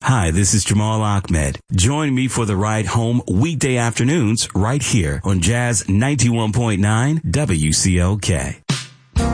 Hi, this is Jamal Ahmed. Join me for the ride home weekday afternoons right here on Jazz 91.9 WCOK.